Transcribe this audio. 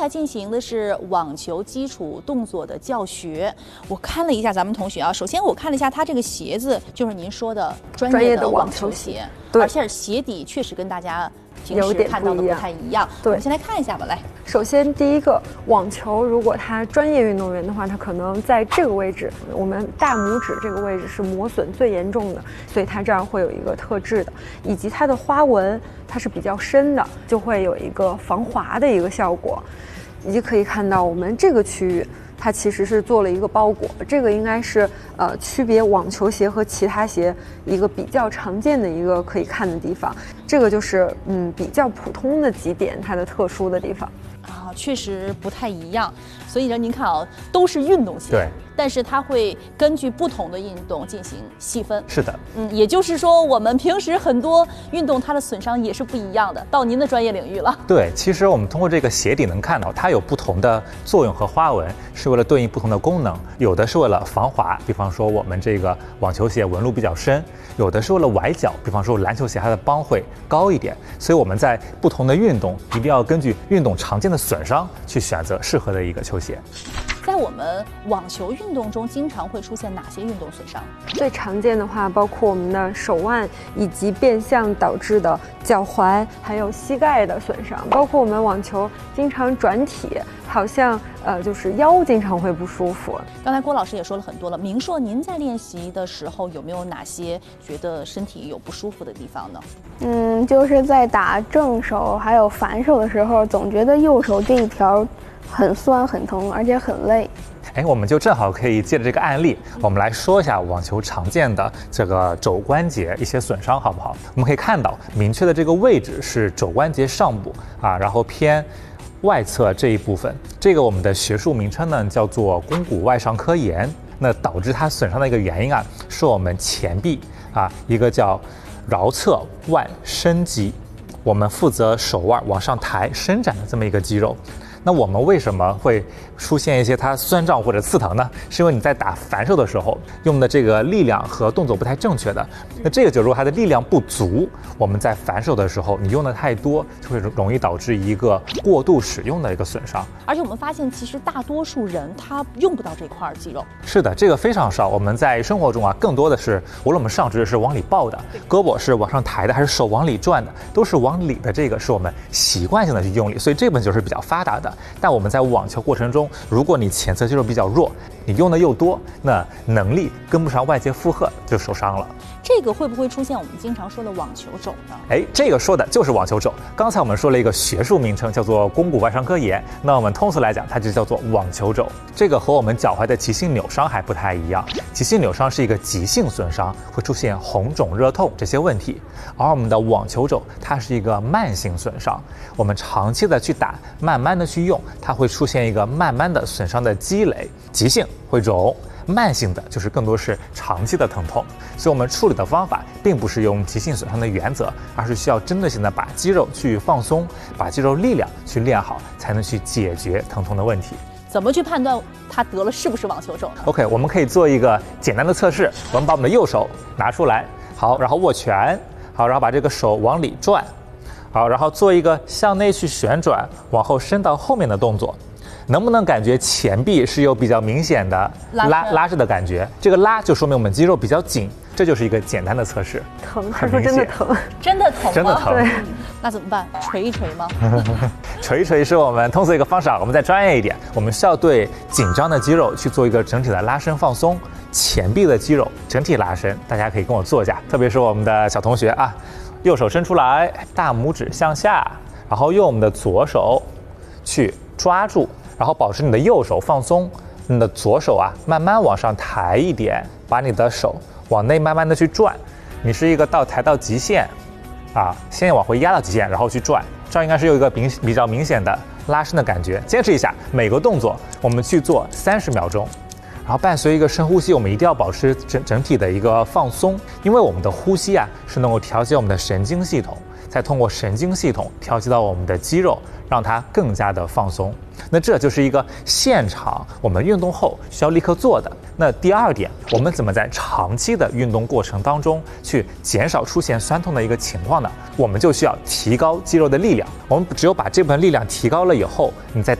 才进行的是网球基础动作的教学。我看了一下咱们同学啊，首先我看了一下他这个鞋子，就是您说的专业的网球鞋，而且鞋底确实跟大家平时看到的不太一样。 对， 我们先来看一下吧。来， 首先第一个，网球如果他专业运动员的话，他可能在这个位置，我们大拇指这个位置是磨损最严重的，所以它这样会有一个特质的，以及它的花纹它是比较深的，就会有一个防滑的一个效果。以及可以看到我们这个区域，它其实是做了一个包裹，这个应该是区别网球鞋和其他鞋一个比较常见的一个可以看的地方。这个就是比较普通的几点它的特殊的地方啊，确实不太一样。所以呢，您看啊，都是运动鞋， 对， 但是它会根据不同的运动进行细分。 是的， 也就是说，我们平时很多运动它的损伤也是不一样的。到您的专业领域了。 对，其实我们通过这个鞋底能看到，它有不同的作用和花纹，是为了对应不同的功能。有的是为了防滑，比方说我们这个网球鞋纹路比较深；有的是为了崴脚，比方说篮球鞋它的帮会高一点。所以我们在不同的运动，一定要根据运动常见的损伤去选择适合的一个球鞋。 在我们网球运动中，经常会出现哪些运动损伤？ 最常见的话，包括我们的手腕以及变相导致的脚踝，还有膝盖的损伤，包括我们网球经常转体，好像就是腰经常会不舒服。 刚才郭老师也说了很多了，明硕，您在练习的时候有没有哪些觉得身体有不舒服的地方呢？ 就是在打正手还有反手的时候，总觉得右手这一条很酸很疼，而且很累。 我们就正好可以借着这个案例，我们来说一下网球常见的这个肘关节一些损伤，好不好？我们可以看到，明确的这个位置是肘关节上部啊，然后偏外侧这一部分，这个我们的学术名称呢叫做肱骨外上髁炎。那导致它损伤的一个原因啊，是我们前臂啊一个叫桡侧腕伸肌，我们负责手腕往上抬伸展的这么一个肌肉。那我们为什么会出现一些它酸胀或者刺疼呢？是因为你在打反手的时候用的这个力量和动作不太正确的。那这个就如果它的力量不足，我们在反手的时候你用的太多，就会容易导致一个过度使用的一个损伤。 而且我们发现，其实大多数人他用不到这块肌肉。 是的，这个非常少。我们在生活中啊，更多的是无论我们上肢是往里抱的，胳膊是往上抬的，还是手往里转的，都是往里的。这个是我们习惯性的去用力，所以这部分就是比较发达的。但我们在网球过程中，如果你前侧肌肉比较弱，你用的又多，那能力跟不上外界负荷，就受伤了。 这个会不会出现我们经常说的网球肘呢？ 这个说的就是网球肘。刚才我们说了一个学术名称叫做肱骨外上髁炎，那我们通俗来讲，它就叫做网球肘。这个和我们脚踝的急性扭伤还不太一样。急性扭伤是一个急性损伤，会出现红肿热痛这些问题，而我们的网球肘它是一个慢性损伤，我们长期的去打，慢慢的去用，它会出现一个慢慢的损伤的积累。急性会肿，慢性的就是更多是长期的疼痛。所以我们处理的方法并不是用急性损伤的原则，而是需要针对性的把肌肉去放松，把肌肉力量去练好，才能去解决疼痛的问题。 怎么去判断他得了是不是网球肘呢？ OK， 我们可以做一个简单的测试。我们把我们的右手拿出来，好，然后握拳，好，然后把这个手往里转，好，然后做一个向内去旋转，往后伸到后面的动作。能不能感觉前臂是有比较明显的拉着的感觉？这个拉就说明我们肌肉比较紧，这就是一个简单的测试。 疼，他说真的疼， 真的疼吗？ 真的疼。 对， 那怎么办？捶一捶吗？ 捶一捶是我们通俗一个方式啊。我们再专业一点，我们需要对紧张的肌肉去做一个整体的拉伸放松，前臂的肌肉整体拉伸。大家可以跟我做一下，特别是我们的小同学啊，右手伸出来，大拇指向下，然后用我们的左手去抓住。然后保持你的右手放松，你的左手啊慢慢往上抬一点，把你的手往内慢慢的去转。你是一个抬到极限啊，先往回压到极限，然后去转，这样应该是有一个比较明显的拉伸的感觉。坚持一下，每个动作我们去做30秒钟，然后伴随一个深呼吸，我们一定要保持整体的一个放松，因为我们的呼吸啊是能够调节我们的神经系统，再通过神经系统调节到我们的肌肉，让它更加的放松。那这就是一个现场我们运动后需要立刻做的。那第二点，我们怎么在长期的运动过程当中去减少出现酸痛的一个情况呢？我们就需要提高肌肉的力量。我们只有把这部分力量提高了以后，你在